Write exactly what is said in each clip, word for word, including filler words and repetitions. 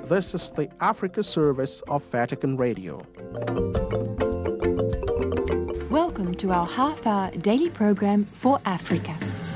This is the Africa service of Vatican Radio. Welcome to our half-hour daily program for Africa.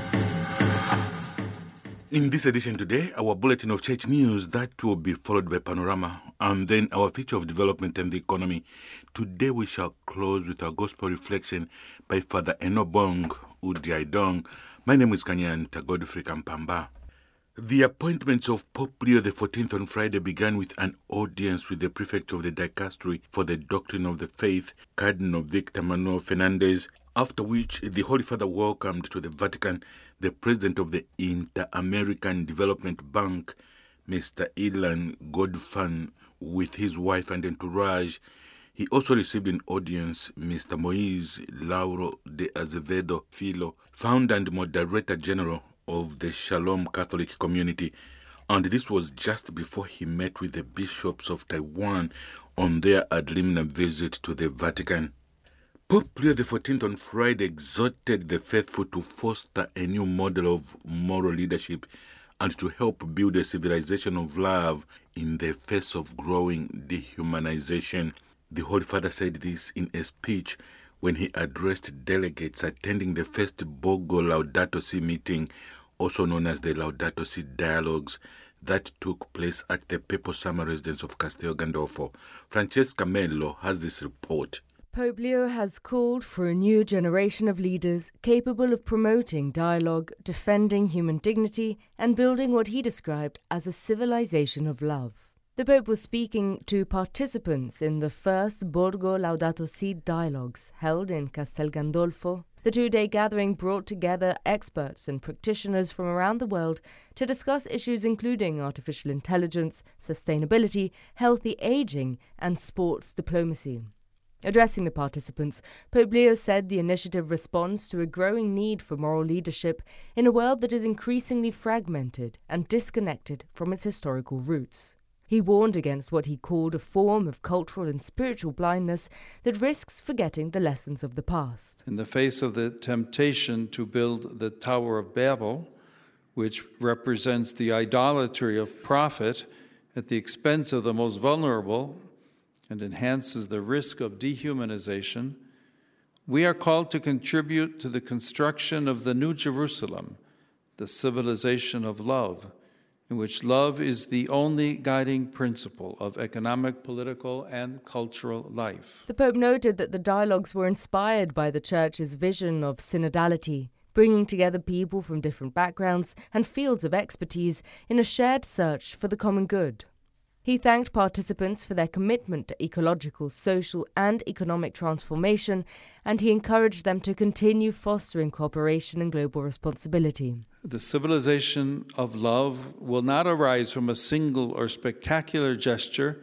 In this edition today, our bulletin of church news, that will be followed by Panorama, and then our feature of development and the economy. Today we shall close with our gospel reflection by Father Enobong Udiaidong. My name is Kanyanta Godfrey Kampamba. The appointments of Pope Leo the fourteenth on Friday began with an audience with the prefect of the dicastery for the doctrine of the faith, Cardinal Victor Manuel Fernandez, after which the Holy Father welcomed to the Vatican the president of the Inter-American Development Bank, Mister Ilan Godfan, with his wife and entourage. He also received in audience Mister Moise Lauro de Azevedo Filo, founder and moderator general of the Shalom Catholic Community, and this was just before he met with the bishops of Taiwan on their ad limina visit to the Vatican. Pope Leo the fourteenth on Friday exhorted the faithful to foster a new model of moral leadership and to help build a civilization of love in the face of growing dehumanization. The Holy Father said this in a speech when he addressed delegates attending the first Bogo Laudato Si meeting, also known as the Laudato Si Dialogues, that took place at the Papal Summer Residence of Castel Gandolfo. Francesca Mello has this report. Pope Leo has called for a new generation of leaders capable of promoting dialogue, defending human dignity, and building what he described as a civilization of love. The Pope was speaking to participants in the first Borgo Laudato Si Dialogues held in Castel Gandolfo. The two-day gathering brought together experts and practitioners from around the world to discuss issues including artificial intelligence, sustainability, healthy aging, and sports diplomacy. Addressing the participants, Pope Leo said the initiative responds to a growing need for moral leadership in a world that is increasingly fragmented and disconnected from its historical roots. He warned against what he called a form of cultural and spiritual blindness that risks forgetting the lessons of the past. In the face of the temptation to build the Tower of Babel, which represents the idolatry of profit at the expense of the most vulnerable and enhances the risk of dehumanization, we are called to contribute to the construction of the New Jerusalem, the civilization of love, in which love is the only guiding principle of economic, political, and cultural life. The Pope noted that the dialogues were inspired by the Church's vision of synodality, bringing together people from different backgrounds and fields of expertise in a shared search for the common good. He thanked participants for their commitment to ecological, social, and economic transformation, and he encouraged them to continue fostering cooperation and global responsibility. The civilization of love will not arise from a single or spectacular gesture,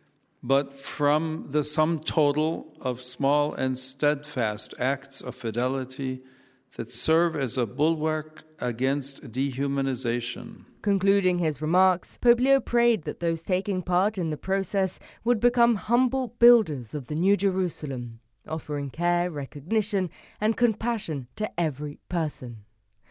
but from the sum total of small and steadfast acts of fidelity that serve as a bulwark against dehumanization. Concluding his remarks, Pope Leo prayed that those taking part in the process would become humble builders of the New Jerusalem, offering care, recognition, and compassion to every person.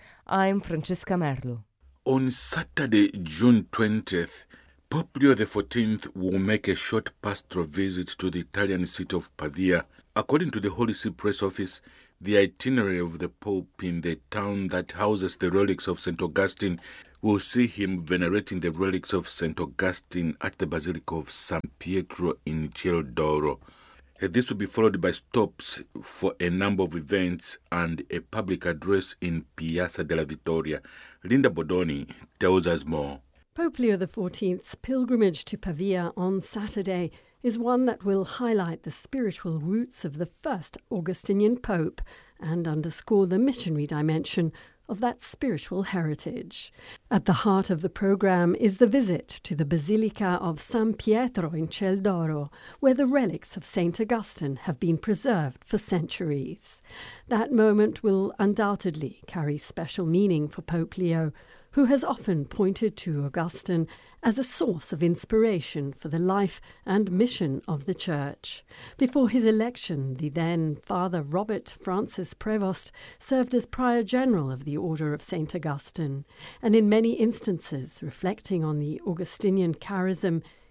I'm Francesca Merlo. On Saturday, June twentieth, Pope Leo the fourteenth will make a short pastoral visit to the Italian city of Pavia. According to the Holy See Press Office, the itinerary of the Pope in the town that houses the relics of Saint Augustine will see him venerating the relics of Saint Augustine at the Basilica of San Pietro in Cielo d'Oro. This will be followed by stops for a number of events and a public address in Piazza della Vittoria. Linda Bodoni tells us more. Pope Leo the fourteenth's pilgrimage to Pavia on Saturday is one that will highlight the spiritual roots of the first Augustinian Pope and underscore the missionary dimension of that spiritual heritage. At the heart of the program is the visit to the Basilica of San Pietro in Cielo d'Oro, where the relics of Saint Augustine have been preserved for centuries. That moment will undoubtedly carry special meaning for Pope Leo, who has often pointed to Augustine as a source of inspiration for the life and mission of the Church. Before his election, the then Father Robert Francis Prevost served as Prior General of the Order of Saint Augustine, and in many instances, reflecting on the Augustinian charism,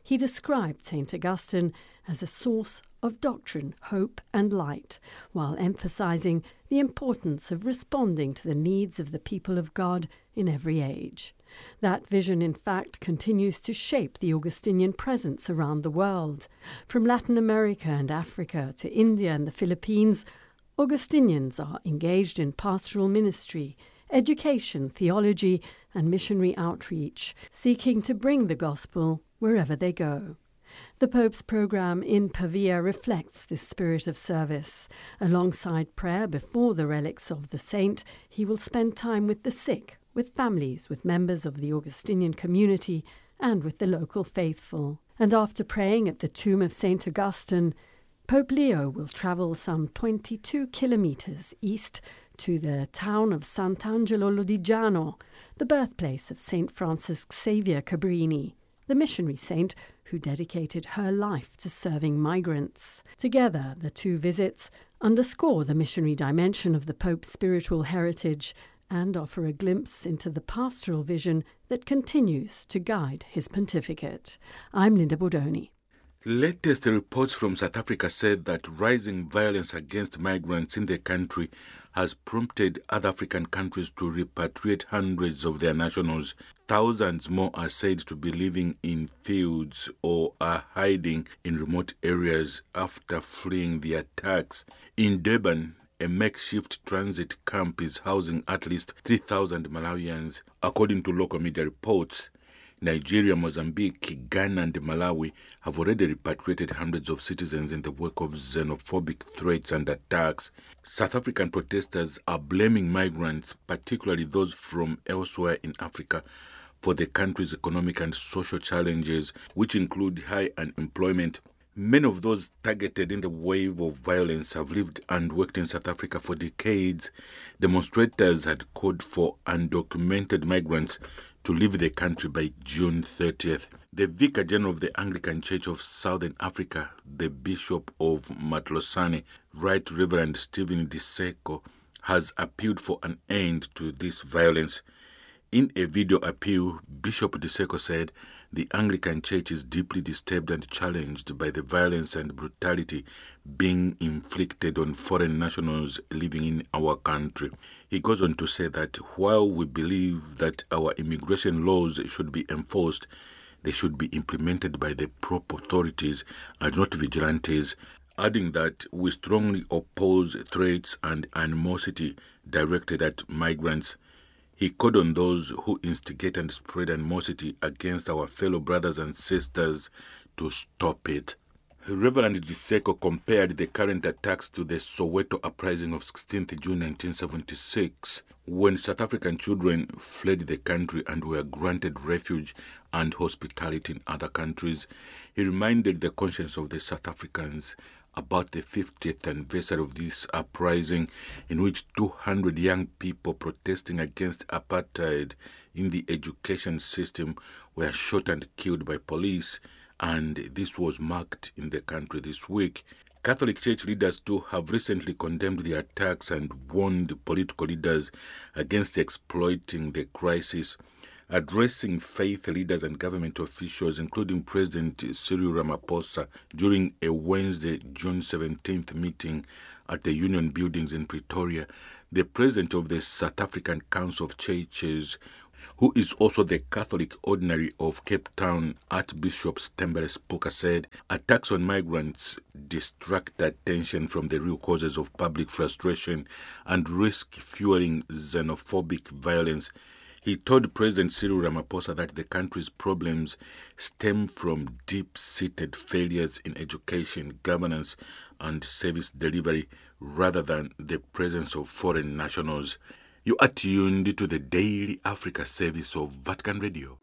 he described Saint Augustine as a source of doctrine, hope and light, while emphasizing the importance of responding to the needs of the people of God in every age. That vision, in fact, continues to shape the Augustinian presence around the world. From Latin America and Africa to India and the Philippines, Augustinians are engaged in pastoral ministry, education, theology, and missionary outreach, seeking to bring the gospel wherever they go. The Pope's programme in Pavia reflects this spirit of service. Alongside prayer before the relics of the saint, he will spend time with the sick, with families, with members of the Augustinian community, and with the local faithful. And after praying at the tomb of Saint Augustine, Pope Leo will travel some twenty-two kilometres east to the town of Sant'Angelo Lodigiano, the birthplace of Saint Francis Xavier Cabrini, the missionary saint who dedicated her life to serving migrants. Together, the two visits underscore the missionary dimension of the Pope's spiritual heritage and offer a glimpse into the pastoral vision that continues to guide his pontificate. I'm Linda Bordoni. Latest reports from South Africa said that rising violence against migrants in the country has prompted other African countries to repatriate hundreds of their nationals. Thousands more are said to be living in fields or are hiding in remote areas after fleeing the attacks. In Durban, a makeshift transit camp is housing at least three thousand Malawians, according to local media reports. Nigeria, Mozambique, Ghana and Malawi have already repatriated hundreds of citizens in the wake of xenophobic threats and attacks. South African protesters are blaming migrants, particularly those from elsewhere in Africa, for the country's economic and social challenges, which include high unemployment. Many of those targeted in the wave of violence have lived and worked in South Africa for decades. Demonstrators had called for undocumented migrants to leave the country by June thirtieth. The Vicar General of the Anglican Church of Southern Africa, the Bishop of Matlosane, Right Reverend Stephen Diseko, has appealed for an end to this violence. In a video appeal, Bishop Diseko said the Anglican Church is deeply disturbed and challenged by the violence and brutality being inflicted on foreign nationals living in our country. He goes on to say that while we believe that our immigration laws should be enforced, they should be implemented by the proper authorities and not vigilantes, adding that we strongly oppose threats and animosity directed at migrants. He called on those who instigate and spread animosity against our fellow brothers and sisters to stop it. Reverend Diseko compared the current attacks to the Soweto uprising of sixteenth June nineteen seventy-six, when South African children fled the country and were granted refuge and hospitality in other countries. He reminded the conscience of the South Africans about the fiftieth anniversary of this uprising, in which two hundred young people protesting against apartheid in the education system were shot and killed by police, and this was marked in the country this week. Catholic Church leaders too have recently condemned the attacks and warned political leaders against exploiting the crisis. Addressing faith leaders and government officials, including President Cyril Ramaphosa, during a Wednesday, June seventeenth meeting at the Union Buildings in Pretoria, the president of the South African Council of Churches, who is also the Catholic Ordinary of Cape Town, Archbishop Stembele Spooka, said attacks on migrants distract attention from the real causes of public frustration and risk fueling xenophobic violence. He told President Cyril Ramaphosa that the country's problems stem from deep-seated failures in education, governance, and service delivery, rather than the presence of foreign nationals. You are tuned to the Daily Africa service of Vatican Radio.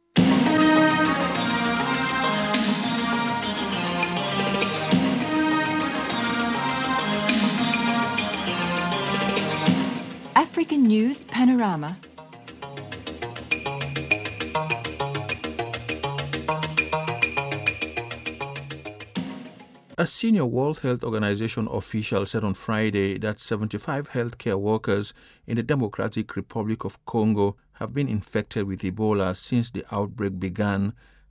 African News Panorama. A senior World Health Organization official said on Friday that seventy-five healthcare workers in the Democratic Republic of Congo have been infected with Ebola since the outbreak began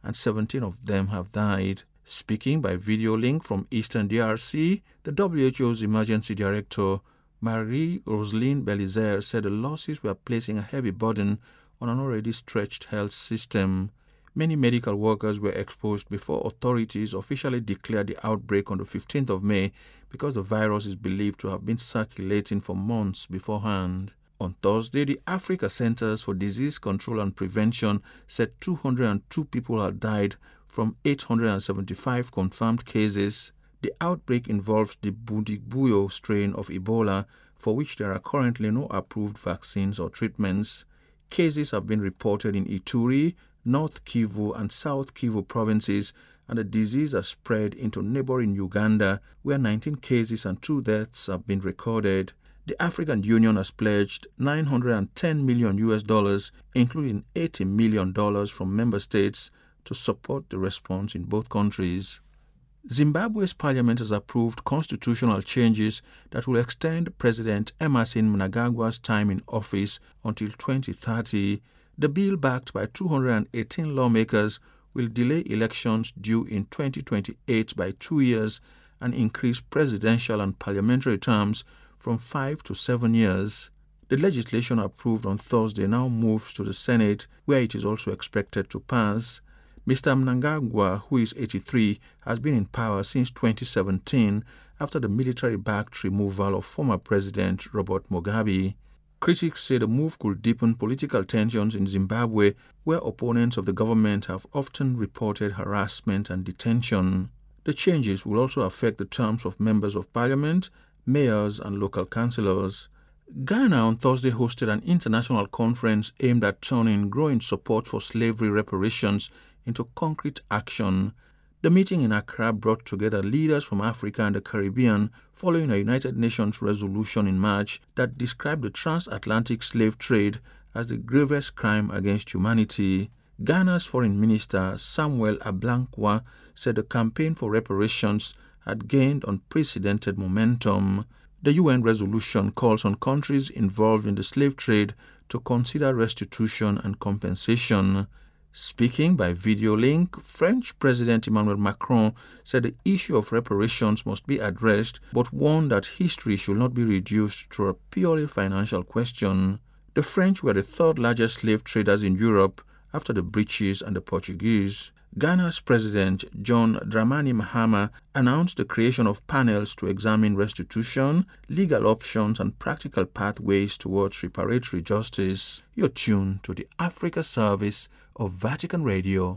and seventeen of them have died. Speaking by video link from Eastern D R C, the W H O's Emergency Director, Marie-Roseline Belizaire, said the losses were placing a heavy burden on an already stretched health system. Many medical workers were exposed before authorities officially declared the outbreak on the fifteenth of May because the virus is believed to have been circulating for months beforehand. On Thursday, the Africa Centers for Disease Control and Prevention said two hundred two people had died from eight hundred seventy-five confirmed cases. The outbreak involves the Bundibugyo strain of Ebola, for which there are currently no approved vaccines or treatments. Cases have been reported in Ituri, North Kivu and South Kivu provinces, and the disease has spread into neighboring Uganda, where nineteen cases and two deaths have been recorded. The African Union has pledged nine hundred ten million U S dollars, including eighty million dollars from member states, to support the response in both countries. Zimbabwe's parliament has approved constitutional changes that will extend President Emmerson Mnangagwa's time in office until twenty thirty. The bill, backed by two hundred eighteen lawmakers, will delay elections due in twenty twenty-eight by two years and increase presidential and parliamentary terms from five to seven years. The legislation approved on Thursday now moves to the Senate, where it is also expected to pass. Mister Mnangagwa, who is eighty-three, has been in power since twenty seventeen after the military-backed removal of former President Robert Mugabe. Critics say the move could deepen political tensions in Zimbabwe, where opponents of the government have often reported harassment and detention. The changes will also affect the terms of members of parliament, mayors, and local councillors. Ghana on Thursday hosted an international conference aimed at turning growing support for slavery reparations into concrete action. The meeting in Accra brought together leaders from Africa and the Caribbean following a United Nations resolution in March that described the transatlantic slave trade as the gravest crime against humanity. Ghana's Foreign Minister Samuel Ablankwa said the campaign for reparations had gained unprecedented momentum. The U N resolution calls on countries involved in the slave trade to consider restitution and compensation. Speaking by video link, French President Emmanuel Macron said the issue of reparations must be addressed, but warned that history should not be reduced to a purely financial question. The French were the third largest slave traders in Europe after the British and the Portuguese. Ghana's President John Dramani Mahama announced the creation of panels to examine restitution, legal options, and practical pathways towards reparatory justice. You're tuned to the Africa Service of Vatican Radio.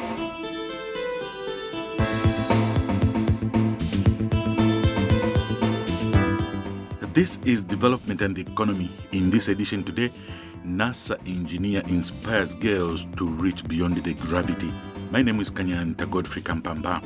This is Development and Economy. In this edition today, NASA engineer inspires girls to reach beyond the gravity. My name is Kanyanta Godfrey Kampamba.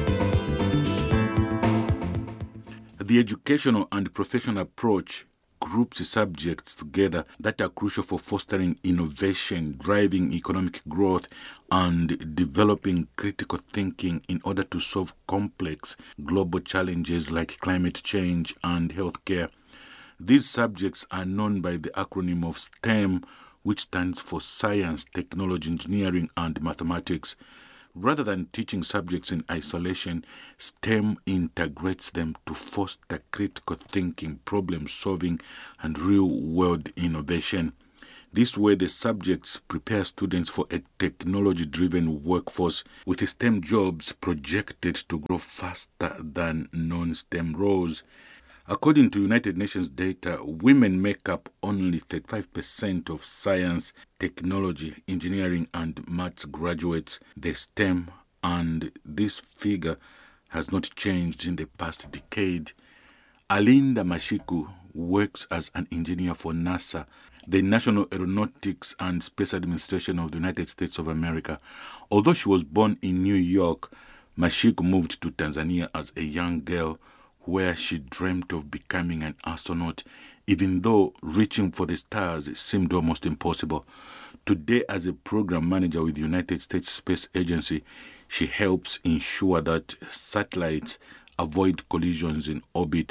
The educational and professional approach groups subjects together that are crucial for fostering innovation, driving economic growth, and developing critical thinking in order to solve complex global challenges like climate change and healthcare. These subjects are known by the acronym of STEM, which stands for Science, Technology, Engineering, and Mathematics. Rather than teaching subjects in isolation, STEM integrates them to foster critical thinking, problem-solving, and real-world innovation. This way, the subjects prepare students for a technology-driven workforce, with STEM jobs projected to grow faster than non-STEM roles. According to United Nations data, women make up only thirty-five percent of science, technology, engineering, and maths graduates, the STEM, and this figure has not changed in the past decade. Alinda Mashiku works as an engineer for NASA, the National Aeronautics and Space Administration of the United States of America. Although she was born in New York, Mashiku moved to Tanzania as a young girl, where she dreamt of becoming an astronaut, even though reaching for the stars seemed almost impossible. Today, as a program manager with the United States Space Agency, she helps ensure that satellites avoid collisions in orbit.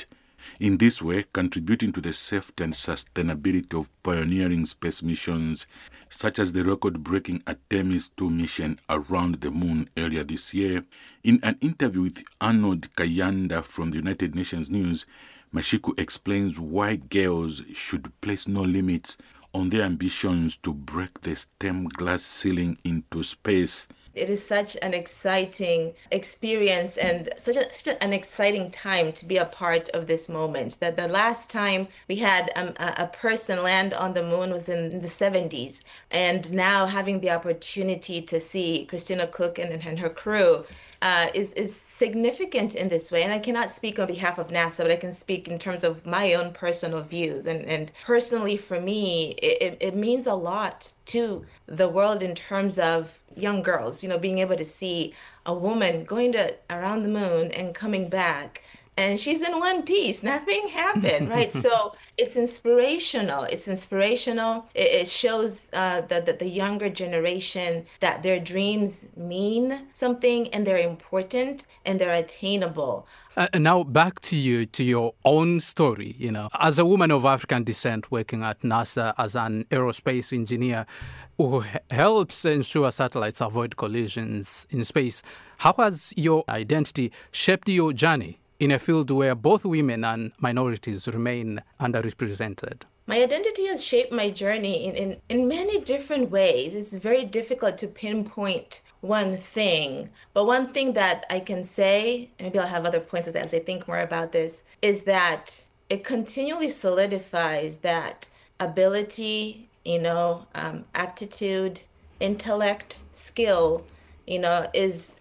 in this way contributing to the safety and sustainability of pioneering space missions, such as the record-breaking Artemis two mission around the moon earlier this year. In an interview with Arnold Kayanda from the United Nations News, Mashiku explains why girls should place no limits on their ambitions to break the STEM glass ceiling into space. It is such an exciting experience and such, a, such an exciting time to be a part of this moment. That the last time we had um, a, a person land on the moon was in the seventies. And now having the opportunity to see Christina Koch and, and her crew Uh, is, is significant in this way. And I cannot speak on behalf of NASA, but I can speak in terms of my own personal views. And, and personally, for me, it, it means a lot to the world in terms of young girls, you know, being able to see a woman going to around the moon and coming back. And she's in one piece. Nothing happened, right? So it's inspirational. It's inspirational. It, it shows uh, the, the the younger generation that their dreams mean something and they're important and they're attainable. Uh, now back to you, to your own story. You know, as a woman of African descent working at NASA as an aerospace engineer who h- helps ensure satellites avoid collisions in space, how has your identity shaped your journey in a field where both women and minorities remain underrepresented? My identity has shaped my journey in, in, in many different ways. It's very difficult to pinpoint one thing. But one thing that I can say, maybe I'll have other points as I think more about this, is that it continually solidifies that ability, you know, um, aptitude, intellect, skill, you know, is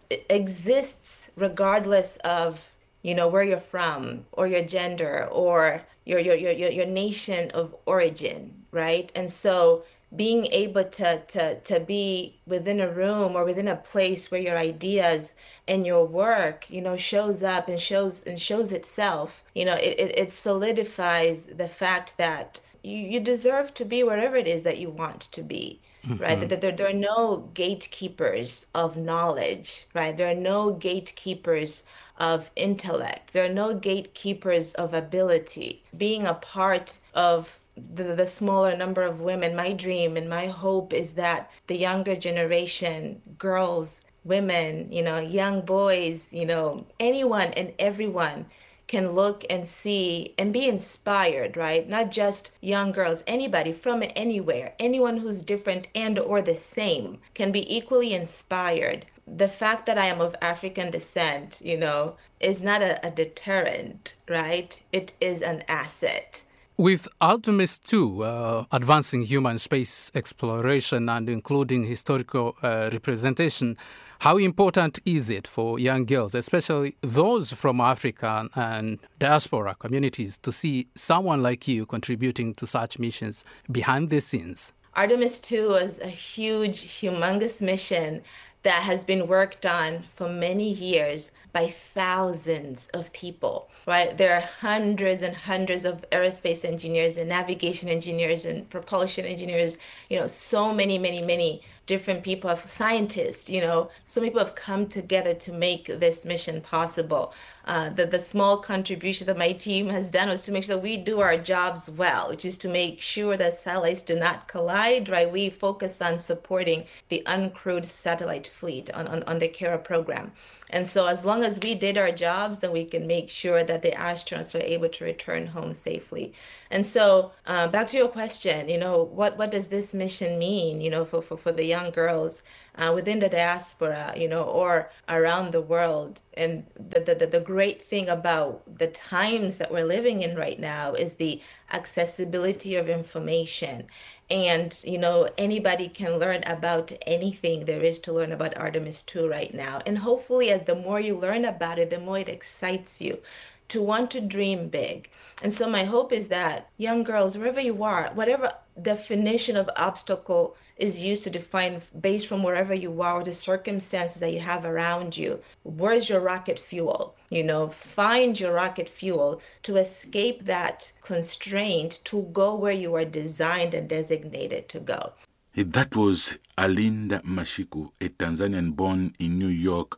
exists regardless of, you know, where you're from or your gender or your your your your nation of origin, right? And so being able to to to be within a room or within a place where your ideas and your work, you know, shows up and shows and shows itself, you know, it it, it solidifies the fact that you, you deserve to be wherever it is that you want to be. Mm-hmm. Right? That there, there are no gatekeepers of knowledge, right? There are no gatekeepers of intellect. There are no gatekeepers of ability. Being a part of the, the smaller number of women, my dream and my hope is that the younger generation, girls, women, you know, young boys, you know, anyone and everyone can look and see and be inspired, right? Not just young girls, anybody from anywhere, anyone who's different and or the same can be equally inspired. The fact that I am of African descent, you know, is not a, a deterrent, right? It is an asset. With Artemis two uh, advancing human space exploration and including historical uh, representation, how important is it for young girls, especially those from Africa and diaspora communities, to see someone like you contributing to such missions behind the scenes? Artemis two was a huge, humongous mission that has been worked on for many years by thousands of people, right? There are hundreds and hundreds of aerospace engineers and navigation engineers and propulsion engineers, you know, so many, many, many different people, scientists, you know, so many people have come together to make this mission possible. Uh, the, the small contribution that my team has done was to make sure that we do our jobs well, which is to make sure that satellites do not collide, right? We focus on supporting the uncrewed satellite fleet on, on, on the Kara program. And so as long as we did our jobs, then we can make sure that the astronauts are able to return home safely. And so uh, back to your question, you know, what, what does this mission mean, you know, for, for, for the young girls uh, within the diaspora, you know, or around the world? And the, the, the great thing about the times that we're living in right now is the accessibility of information. And, you know, anybody can learn about anything there is to learn about Artemis two right now. And hopefully, as the more you learn about it, the more it excites you to want to dream big. And so my hope is that young girls, wherever you are, whatever definition of obstacle is used to define based from wherever you are or the circumstances that you have around you, where's your rocket fuel? You know, find your rocket fuel to escape that constraint to go where you are designed and designated to go. That was Alinda Mashiku, a Tanzanian born in New York,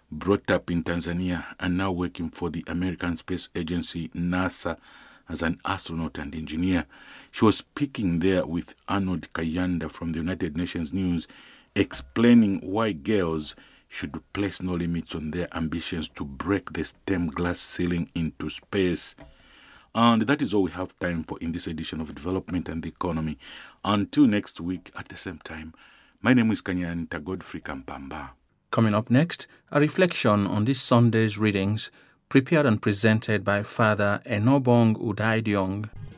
brought up in Tanzania and now working for the American Space Agency, NASA, as an astronaut and engineer. She was speaking there with Arnold Kayanda from the United Nations News, explaining why girls should place no limits on their ambitions to break the STEM glass ceiling into space. And that is all we have time for in this edition of Development and the Economy. Until next week at the same time, my name is Kanyanta Godfrey Kampamba. Coming up next, a reflection on this Sunday's readings, prepared and presented by Father Enobong Udaidiong.